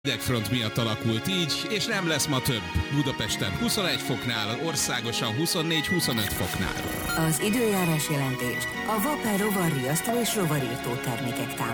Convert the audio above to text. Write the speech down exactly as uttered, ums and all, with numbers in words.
Hidegfront miatt alakult így, és nem lesz ma több. Budapesten huszonegy foknál, országosan huszonnégy-huszonöt foknál. Az időjárás jelentést a Vapár rovar riasztó és rovarírtó termékek támogatják.